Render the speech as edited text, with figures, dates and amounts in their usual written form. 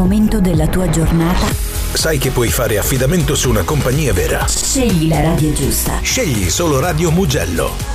momento della tua giornata, sai che puoi fare affidamento su una compagnia vera. scegli la radio giusta. Scegli solo Radio Mugello.